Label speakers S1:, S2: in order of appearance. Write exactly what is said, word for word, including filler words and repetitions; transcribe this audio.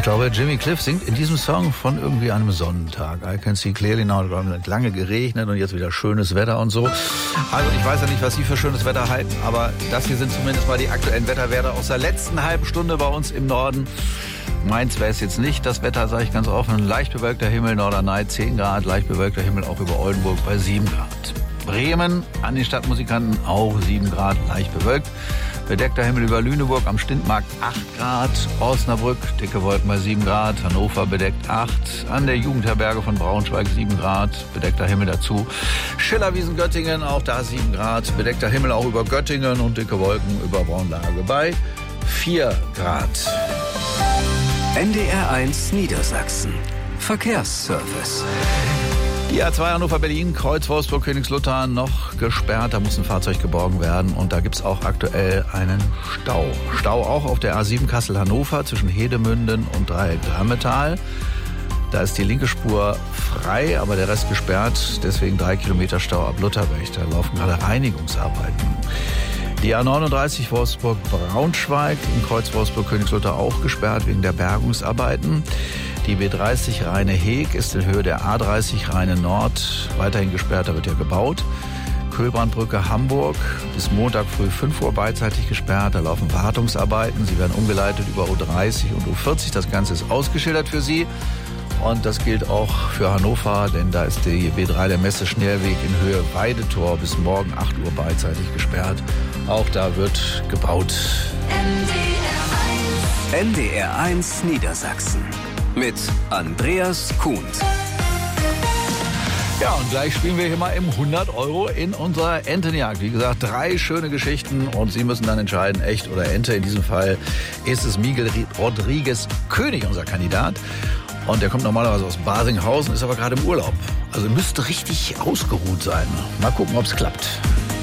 S1: Ich glaube, Jimmy Cliff singt in diesem Song von irgendwie einem Sonnentag. I can see clearly now, es lange geregnet und jetzt wieder schönes Wetter und so. Also ich weiß ja nicht, was Sie für schönes Wetter halten, aber das hier sind zumindest mal die aktuellen Wetterwerte aus der letzten halben Stunde bei uns im Norden. Meins wäre es jetzt nicht, das Wetter, sage ich ganz offen. Leicht bewölkter Himmel, Norderney zehn Grad, leicht bewölkter Himmel auch über Oldenburg bei sieben Grad. Bremen an den Stadtmusikanten auch sieben Grad, leicht bewölkt. Bedeckter Himmel über Lüneburg, am Stintmarkt acht Grad. Osnabrück, dicke Wolken bei sieben Grad. Hannover bedeckt acht. An der Jugendherberge von Braunschweig sieben Grad. Bedeckter Himmel dazu. Schillerwiesen Göttingen, auch da sieben Grad. Bedeckter Himmel auch über Göttingen und dicke Wolken über Braunlage bei vier Grad.
S2: N D R eins Niedersachsen. Verkehrsservice.
S1: Die A zwei Hannover-Berlin, Kreuz Wolfsburg-Königslutter noch gesperrt. Da muss ein Fahrzeug geborgen werden. Und da gibt's auch aktuell einen Stau. Stau auch auf der A sieben Kassel-Hannover zwischen Hedemünden und Dreieck-Drammetal. Da ist die linke Spur frei, aber der Rest gesperrt. Deswegen drei Kilometer Stau ab Lutherberg. Da laufen gerade Reinigungsarbeiten. Die A neununddreißig Wolfsburg-Braunschweig im Kreuz Wolfsburg-Königslutter auch gesperrt wegen der Bergungsarbeiten. Die B dreißig Rheine-Heg ist in Höhe der A dreißig Rheine-Nord weiterhin gesperrt, da wird ja gebaut. Köhlbrandbrücke Hamburg bis Montag früh fünf Uhr beidseitig gesperrt, da laufen Wartungsarbeiten. Sie werden umgeleitet über U dreißig und U vierzig, das Ganze ist ausgeschildert für Sie. Und das gilt auch für Hannover, denn da ist die B drei, der Messe-Schnellweg in Höhe Weidetor bis morgen acht Uhr beidseitig gesperrt. Auch da wird gebaut.
S2: N D R eins Niedersachsen mit Andreas Kuhn.
S1: Ja, und gleich spielen wir hier mal im hundert Euro in unserer Entenjagd. Wie gesagt, drei schöne Geschichten und Sie müssen dann entscheiden, echt oder Ente. In diesem Fall ist es Miguel Rodriguez König, unser Kandidat. Und der kommt normalerweise aus Basinghausen, ist aber gerade im Urlaub. Also müsste richtig ausgeruht sein. Mal gucken, ob es klappt.